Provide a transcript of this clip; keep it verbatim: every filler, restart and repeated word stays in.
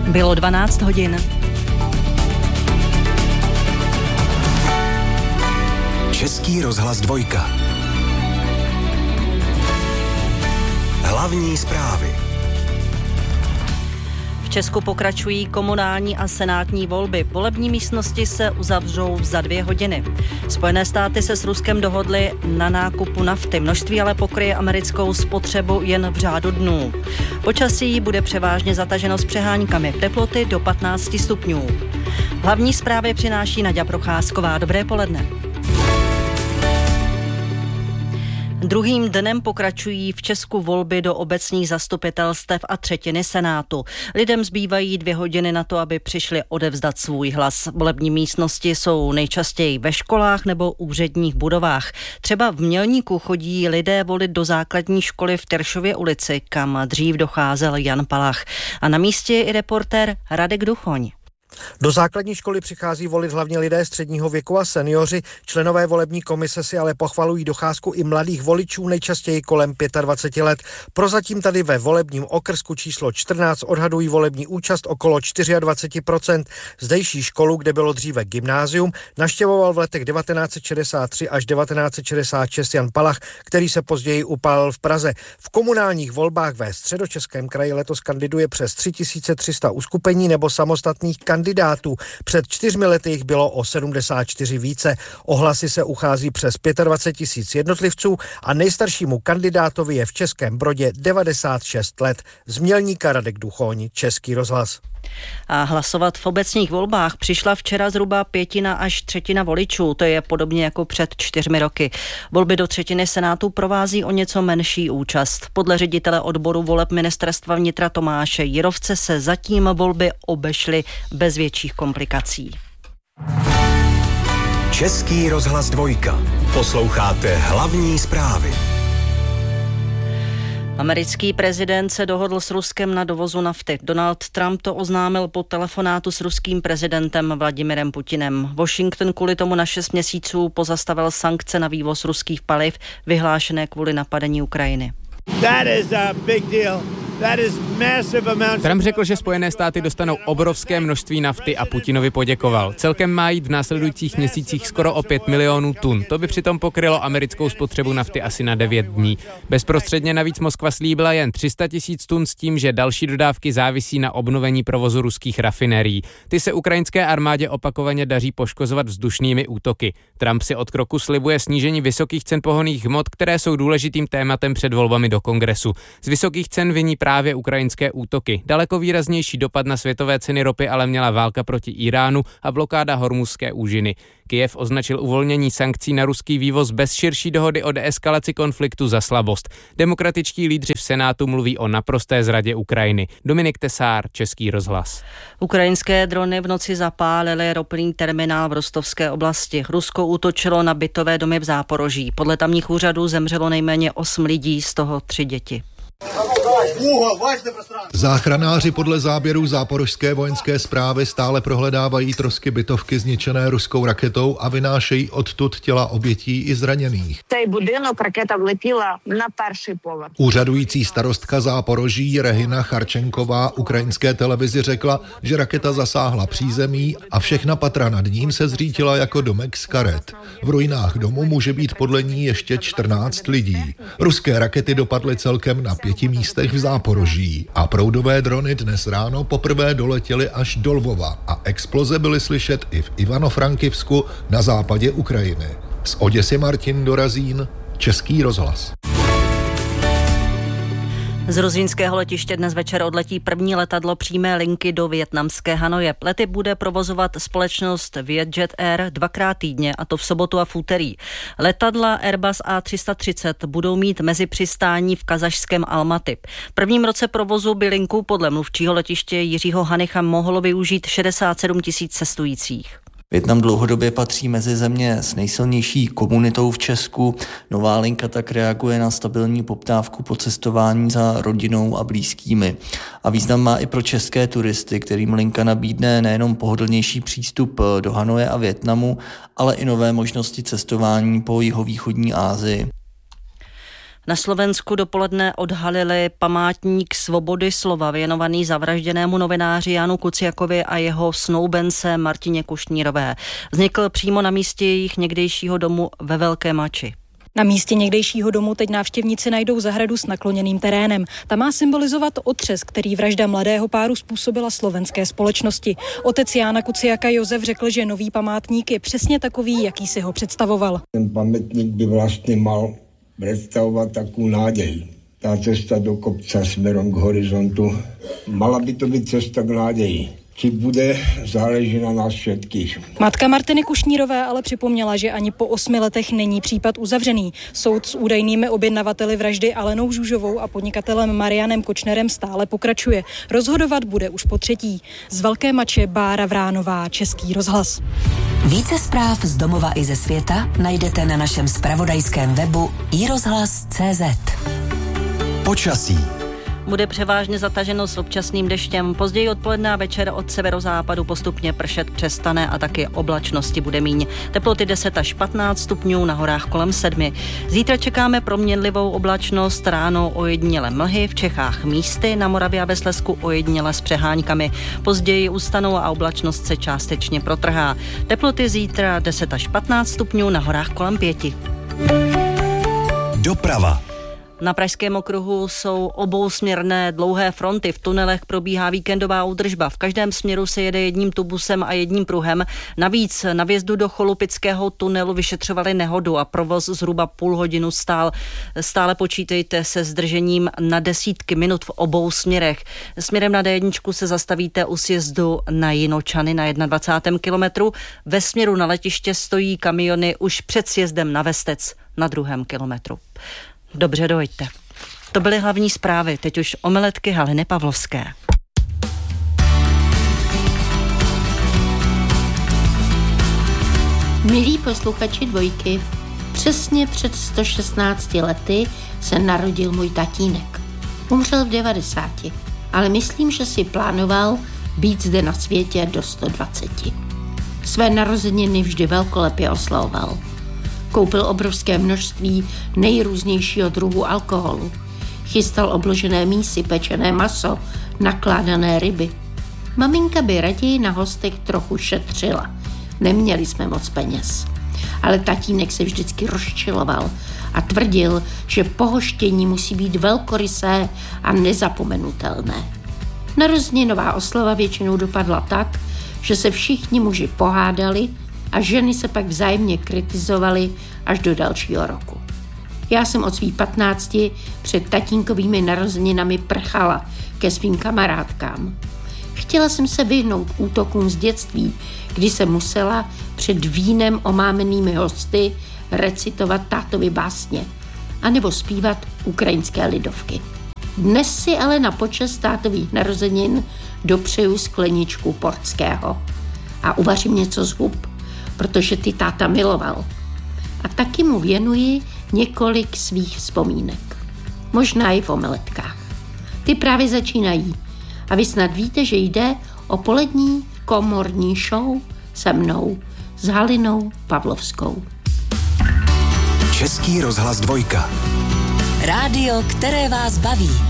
Bylo dvanáct hodin. Český rozhlas dvojka. Hlavní zprávy. V Česku pokračují komunální a senátní volby. Volební místnosti se uzavřou za dvě hodiny. Spojené státy se s Ruskem dohodly na nákupu nafty. Množství ale pokryje americkou spotřebu jen v řádu dnů. Počasí bude převážně zataženo s přeháňkami. Teploty do patnáct stupňů. Hlavní zprávy přináší Naďa Procházková. Dobré poledne. Druhým dnem pokračují v Česku volby do obecních zastupitelstev a třetiny senátu. Lidem zbývají dvě hodiny na to, aby přišli odevzdat svůj hlas. Volební místnosti jsou nejčastěji ve školách nebo úředních budovách. Třeba v Mělníku chodí lidé volit do základní školy v Teršově ulici, kam dřív docházel Jan Palach. A na místě je i reportér Radek Duchoň. Do základní školy přichází volit hlavně lidé středního věku a seniori. Členové volební komise si ale pochvalují docházku i mladých voličů, nejčastěji kolem dvacet pět let. Prozatím tady ve volebním okrsku číslo čtrnáct odhadují volební účast okolo dvacet čtyři procent. Zdejší školu, kde bylo dříve gymnázium, navštěvoval v letech devatenáct set šedesát tři až devatenáct set šedesát šest Jan Palach, který se později upálil v Praze. V komunálních volbách ve Středočeském kraji letos kandiduje přes tři tisíce tři sta uskupení nebo samostatných kandidátů. kandidátů. Před čtyřmi lety jich bylo o sedmdesát čtyři více. O hlasy se uchází přes dvacet pět tisíc jednotlivců a nejstaršímu kandidátovi je v Českém Brodě devadesát šest let. Z Mělníka Radek Duchoň, Český rozhlas. A hlasovat v obecních volbách přišla včera zhruba pětina až třetina voličů. To je podobně jako před čtyřmi roky. Volby do třetiny senátu provází o něco menší účast. Podle ředitele odboru voleb ministerstva vnitra Tomáše Jirovce se zatím volby obešly bez větších komplikací. Český rozhlas dvojka. Posloucháte hlavní zprávy. Americký prezident se dohodl s Ruskem na dovozu nafty. Donald Trump to oznámil po telefonátu s ruským prezidentem Vladimirem Putinem. Washington kvůli tomu na šest měsíců pozastavil sankce na vývoz ruských paliv vyhlášené kvůli napadení Ukrajiny. That is a big deal. Trump řekl, že Spojené státy dostanou obrovské množství nafty a Putinovi poděkoval. Celkem má jít v následujících měsících skoro o pět milionů tun. To by přitom pokrylo americkou spotřebu nafty asi na devět dní. Bezprostředně navíc Moskva slíbila jen tři sta tisíc tun s tím, že další dodávky závisí na obnovení provozu ruských rafinerií. Ty se ukrajinské armádě opakovaně daří poškozovat vzdušnými útoky. Trump si od kroku slibuje snížení vysokých cen pohonných hmot, které jsou důležitým tématem před volbami do Kongresu. Z vysokých cen viní právě ukrajinské útoky. Daleko výraznější dopad na světové ceny ropy ale měla válka proti Iránu a blokáda Hormuzské úžiny. Kyjev označil uvolnění sankcí na ruský vývoz bez širší dohody o deeskalaci konfliktu za slabost. Demokratičtí lídři v Senátu mluví o naprosté zradě Ukrajiny. Dominik Tesár, Český rozhlas. Ukrajinské drony v noci zapálily ropný terminál v Rostovské oblasti. Rusko útočilo na bytové domy v Záporoží. Podle tamních úřadů zemřelo nejméně osm lidí, z toho tři děti. Záchranáři podle záběrů záporožské vojenské správy stále prohledávají trosky bytovky zničené ruskou raketou a vynášejí odtud těla obětí i zraněných. Úřadující starostka Záporoží Regina Charčenková ukrajinské televizi řekla, že raketa zasáhla přízemí a všechna patra nad ním se zřítila jako domek z karet. V ruinách domu může být podle ní ještě čtrnáct lidí. Ruské rakety dopadly celkem na pěti místech v Záporoží a proudové drony dnes ráno poprvé doletěly až do Lvova a exploze byly slyšet i v Ivano-Frankivsku na západě Ukrajiny. Z Oděsy Martin Dorazín, Český rozhlas. Z gruzínského letiště dnes večer odletí první letadlo přímé linky do vietnamské Hanoje. Lety bude provozovat společnost Vietjet Air dvakrát týdně, a to v sobotu a v úterý. Letadla Airbus A tři sta třicet budou mít mezi přistání v kazašském Almaty. V prvním roce provozu by linku podle mluvčího letiště Jiřího Hanicha mohlo využít šedesát sedm tisíc cestujících. Vietnam dlouhodobě patří mezi země s nejsilnější komunitou v Česku. Nová linka tak reaguje na stabilní poptávku po cestování za rodinou a blízkými. A význam má i pro české turisty, kterým linka nabídne nejenom pohodlnější přístup do Hanoje a Vietnamu, ale i nové možnosti cestování po jihovýchodní Asii. Na Slovensku dopoledne odhalili památník svobody slova věnovaný zavražděnému novináři Janu Kuciakovi a jeho snoubence Martině Kušnírové. Vznikl přímo na místě jejich někdejšího domu ve Velké Mači. Na místě někdejšího domu teď návštěvníci najdou zahradu s nakloněným terénem. Ta má symbolizovat otřes, který vražda mladého páru způsobila slovenské společnosti. Otec Jána Kuciaka Jozef řekl, že nový památník je přesně takový, jaký si ho představoval. Ten pamätník by vlastně mal predstavovať takú nádej. Tá cesta do kopca smerom k horizontu, mala by to byť cesta k nádeji. Či bude, záleží na nás všetkých. Matka Martiny Kušnírové ale připomněla, že ani po osmi letech není případ uzavřený. Soud s údajnými objednavateli vraždy Alenou Žužovou a podnikatelem Marianem Kočnerem stále pokračuje. Rozhodovat bude už po třetí. Z Velké Mače Bára Vránová, Český rozhlas. Více zpráv z domova i ze světa najdete na našem zpravodajském webu i rozhlas tečka cé zet. Počasí. Bude převážně zataženo s občasným deštěm. Později odpoledne a večer od severozápadu postupně pršet přestane a taky oblačnosti bude míň. Teploty deset až patnáct stupňů, na horách kolem sedmi. Zítra čekáme proměnlivou oblačnost, ráno ojediněle mlhy, v Čechách místy, na Moravě a ve Slezsku ojediněle s přehánkami. Později ustanou a oblačnost se částečně protrhá. Teploty zítra deset až patnáct stupňů, na horách kolem pěti. Doprava. Na Pražském okruhu jsou obousměrné dlouhé fronty, v tunelech probíhá víkendová údržba. V každém směru se jede jedním tubusem a jedním pruhem. Navíc na vjezdu do Cholupického tunelu vyšetřovali nehodu a provoz zhruba půl hodinu stál. Stále počítejte se zdržením na desítky minut v obou směrech. Směrem na dé jedna se zastavíte u sjezdu na Jinočany na dvacátém prvním kilometru. Ve směru na letiště stojí kamiony už před sjezdem na Vestec na druhém kilometru. Dobře, dojďte. To byly hlavní zprávy, teď už omeletky Haliny Pavlovské. Milí posluchači Dvojky, přesně před sto šestnácti lety se narodil můj tatínek. Umřel v devadesáti, ale myslím, že si plánoval být zde na světě do sto dvaceti. Své narozeniny vždy velkolepě oslavoval. Koupil obrovské množství nejrůznějšího druhu alkoholu. Chystal obložené mísy, pečené maso, nakládané ryby. Maminka by raději na hostech trochu šetřila. Neměli jsme moc peněz. Ale tatínek se vždycky rozčiloval a tvrdil, že pohoštění musí být velkorysé a nezapomenutelné. Narozeninová oslava většinou dopadla tak, že se všichni muži pohádali a ženy se pak vzájemně kritizovaly až do dalšího roku. Já jsem od svých patnácti před tatínkovými narozeninami prchala ke svým kamarádkám. Chtěla jsem se vyhnout útokům z dětství, kdy jsem musela před vínem omámenými hosty recitovat tátovi básně anebo zpívat ukrajinské lidovky. Dnes si ale na počest tátových narozenin dopřeju skleničku portského a uvařím něco z hub, protože ty táta miloval. A taky mu věnuji několik svých vzpomínek. Možná i v omeletkách. Ty právě začínají. A vy snad víte, že jde o polední komorní show se mnou, s Halinou Pavlovskou. Český rozhlas Dvojka. Rádio, které vás baví.